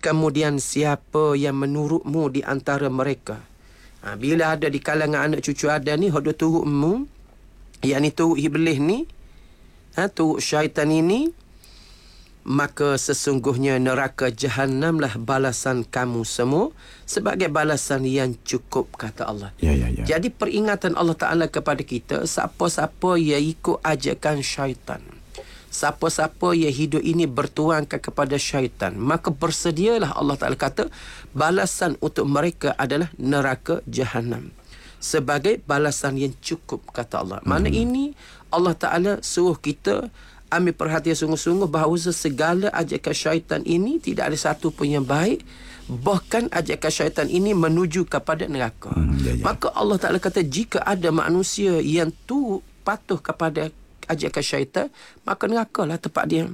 kemudian siapa yang menurutmu di antara mereka. Bila ada di kalangan anak cucu Adam ni hodo turutmu, yakni turut iblis ni, turut syaitan ini, maka sesungguhnya neraka Jahannamlah balasan kamu semua sebagai balasan yang cukup, kata Allah. Ya. Jadi peringatan Allah Ta'ala kepada kita, siapa-siapa yang ikut ajakan syaitan, siapa-siapa yang hidup ini bertuangkan kepada syaitan, maka bersedialah, Allah Ta'ala kata, balasan untuk mereka adalah neraka Jahannam sebagai balasan yang cukup, kata Allah. Mana ini Allah Ta'ala suruh kita ambil perhatian sungguh-sungguh bahawa segala ajakan syaitan ini tidak ada satu pun yang baik. Bahkan ajakan syaitan ini menuju kepada neraka. Maka Allah Ta'ala kata, jika ada manusia yang patuh kepada ajakan syaitan, maka nerakalah tempat dia.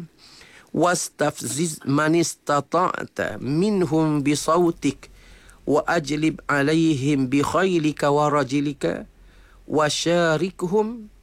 Wastafziz man istata'ta minhum bisautik wa ajlib alaihim bi khaylika wa rajilika wa syarikhum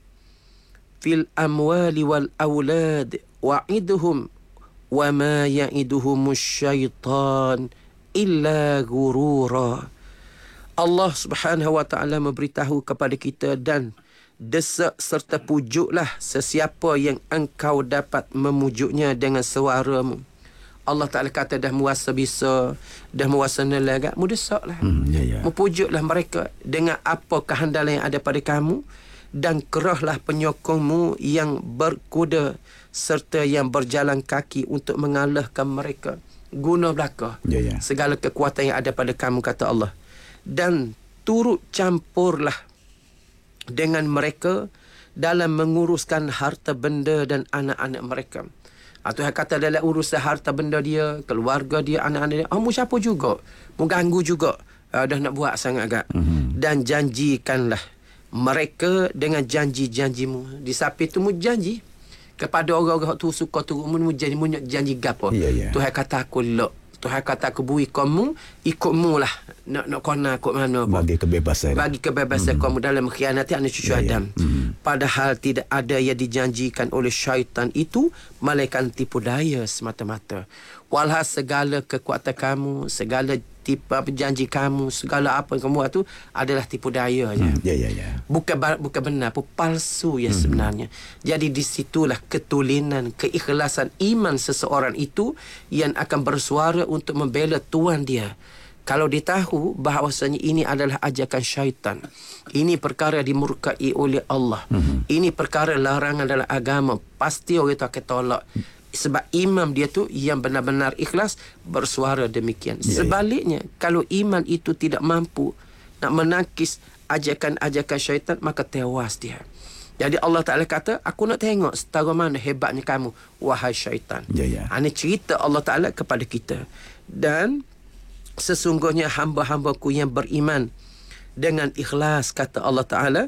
fil amwali wal aulad wa'idhum wa ma ya'iduhumus syaitan illa gurura. Allah Subhanahu wa ta'ala memberitahu kepada kita, dan desak serta pujuklah sesiapa yang engkau dapat memujuknya dengan suaramu. Allah Ta'ala kata dah muasa bisa, dah muasa nelaga, mu desaklah. Mupujuklah mereka dengan apa kehandalan yang ada pada kamu, dan kerahlah penyokongmu yang berkuda serta yang berjalan kaki untuk mengalahkan mereka. Guna belaka segala kekuatan yang ada pada kamu, kata Allah. Dan turut campurlah dengan mereka dalam menguruskan harta benda dan anak-anak mereka. Tuhan kata dalam urusan harta benda dia, keluarga dia, anak-anak dia, mu siapa juga, mu ganggu juga, dah nak buat sangat agak. Dan janjikanlah mereka dengan janji-janjimu. Di samping tu mu janji kepada orang-orang tu suka turut mu janji gapo. Tuhan kata aku lok, Tuhan kata aku bui kamu, ikut mu lah, nak kona ikut mana pun. Bagi kebebasan kamu dalam mengkhianati anak cucu Adam. Padahal tidak ada yang dijanjikan oleh syaitan itu melainkan tipu daya semata-mata. Walhas segala kekuatan kamu, segala tipu janji kamu, segala apa yang kamu buat tu adalah tipu daya je. Bukan benar, pun palsu ya sebenarnya. Jadi disitulah ketulinan, keikhlasan iman seseorang itu yang akan bersuara untuk membela Tuhan dia. Kalau dia tahu bahawasanya ini adalah ajakan syaitan, ini perkara dimurkai oleh Allah, ini perkara larangan dalam agama, pasti orang itu akan tolak. Sebab imam dia tu yang benar-benar ikhlas bersuara demikian. Sebaliknya, kalau iman itu tidak mampu nak menangkis ajakan-ajakan syaitan, maka tewas dia. Jadi Allah Ta'ala kata, aku nak tengok setara mana hebatnya kamu, wahai syaitan. Ini cerita Allah Ta'ala kepada kita. Dan sesungguhnya hamba-hambaku yang beriman dengan ikhlas, kata Allah Ta'ala,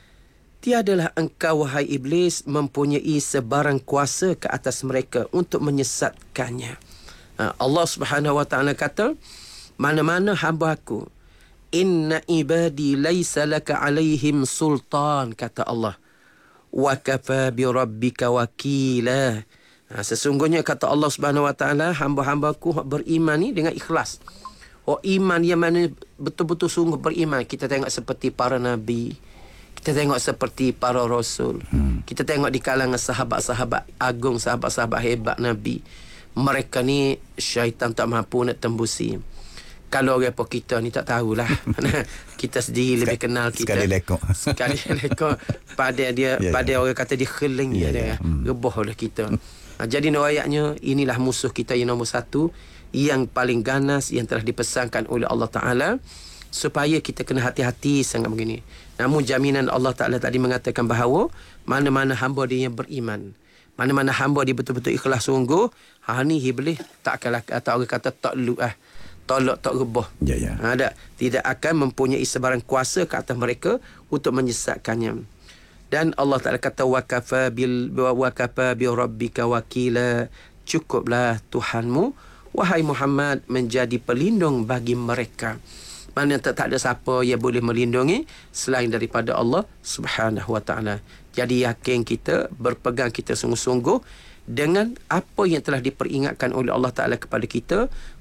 tiadalah engkau, wahai iblis, mempunyai sebarang kuasa ke atas mereka untuk menyesatkannya. Allah Subhanahu wa Ta'ala kata, mana-mana hamba aku, inna ibadi laisa laka alaihim sultan, kata Allah, wa kafa bi rabbika wakila. Sesungguhnya, kata Allah Subhanahu wa Ta'ala, hamba-hambaku beriman ni dengan ikhlas. Iman yang mana betul-betul sungguh beriman. Kita tengok seperti para nabi, kita tengok seperti para rasul, kita tengok di kalangan sahabat-sahabat agung, sahabat-sahabat hebat Nabi. Mereka ni syaitan tak mampu nak tembusi. Kalau orang apa kita ni tak tahulah. Kita sendiri lebih kenal kita. Sekali lekok pada dia, pada orang kata dia kheling dia, rebah oleh kita. Jadi ayatnya, inilah musuh kita yang nombor satu, yang paling ganas, yang telah dipesankan oleh Allah Ta'ala, supaya kita kena hati-hati sangat begini. Namun jaminan Allah Ta'ala tadi mengatakan bahawa mana-mana hamba dia yang beriman, mana-mana hamba dia betul-betul ikhlas sungguh, ni iblis tak akan, atau orang kata tolak tak rebah. Tidak akan mempunyai sebarang kuasa ke atas mereka untuk menyesatkannya. Dan Allah Ta'ala kata, wa kafa bi rabbika wakila, cukuplah Tuhanmu, wahai Muhammad, menjadi pelindung bagi mereka. Mana tak ada siapa yang boleh melindungi selain daripada Allah Subhanahu wa Ta'ala. Jadi yakin kita, berpegang kita sungguh-sungguh dengan apa yang telah diperingatkan oleh Allah Ta'ala kepada kita,